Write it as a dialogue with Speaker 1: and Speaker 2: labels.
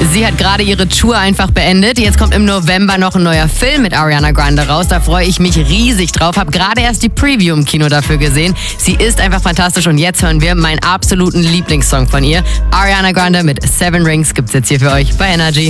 Speaker 1: Sie hat gerade ihre Tour einfach beendet. Jetzt kommt im November noch ein neuer Film mit Ariana Grande raus. Da freue ich mich riesig drauf. Habe gerade erst die Preview im Kino dafür gesehen. Sie ist einfach fantastisch und jetzt hören wir meinen absoluten Lieblingssong von ihr. Ariana Grande mit Seven Rings gibt's jetzt hier für euch bei Energy.